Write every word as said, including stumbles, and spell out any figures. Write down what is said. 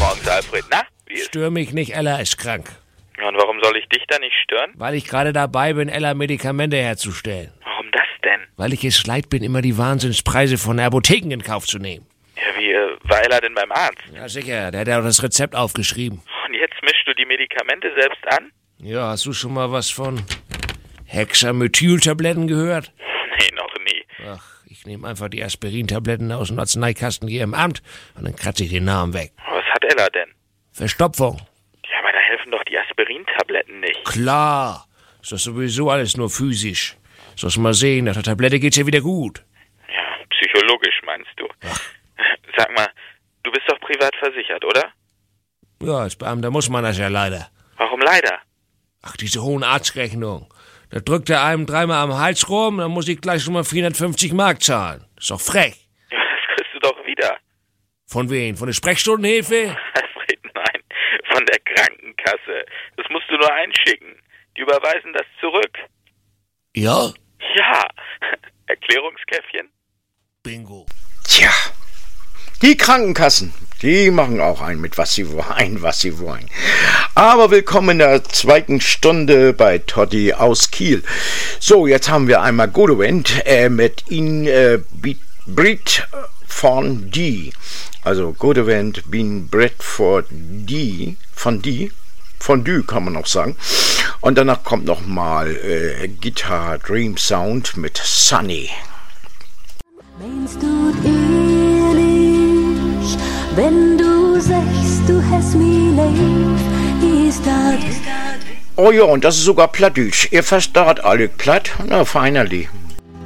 morgens, Alfred. Na, wie ist? Stör mich nicht, Ella ist krank. Ja, und warum soll ich dich da nicht stören? Weil ich gerade dabei bin, Ella Medikamente herzustellen. Warum das denn? Weil ich es leid bin, immer die Wahnsinnspreise von Apotheken in Kauf zu nehmen. Ja, wie, äh, war Ella denn beim Arzt? Ja, sicher, der hat ja auch das Rezept aufgeschrieben. Und jetzt mischst du die Medikamente selbst an? Ja, hast du schon mal was von Hexamethyltabletten gehört? Nee, noch nie. Ach, ich nehme einfach die Aspirintabletten aus dem Arzneikasten hier im Amt und dann kratze ich den Namen weg. Was hat Ella denn? Verstopfung. Ja, aber da helfen doch die Aspirintabletten nicht. Klar, ist das sowieso alles nur physisch. Sollst mal sehen, nach der Tablette geht's ja wieder gut. Ja, psychologisch meinst du. Ach. Sag mal, du bist doch privat versichert, oder? Ja, als Beamter muss man das ja leider. Warum leider? Ach, diese hohen Arztrechnungen. Da drückt er einem dreimal am Hals rum, dann muss ich gleich schon mal vierhundertfünfzig Mark zahlen. Ist doch frech. Ja, das kriegst du doch wieder. Von wem? Von der Sprechstundenhilfe? Alfred, nein, von der Krankenkasse. Das musst du nur einschicken. Die überweisen das zurück. Ja? Ja. Erklärungskäffchen? Bingo. Tja, die Krankenkassen, die machen auch ein mit was sie wollen, was sie wollen. Aber willkommen in der zweiten Stunde bei Totti aus Kiel. So, jetzt haben wir einmal Godewend äh, mit Ihnen äh, Brit von die. Also Godewend bin Brit von die, von die, Fondue kann man auch sagen. Und danach kommt noch mal äh, Guitar Dream Sound mit Sunny. Meinst du ehrlich, wenn du sagst, du hast mich lieb, ist das... Oh ja, und das ist sogar Plattdeutsch. Ihr versteht alle platt? Na, feinerlich.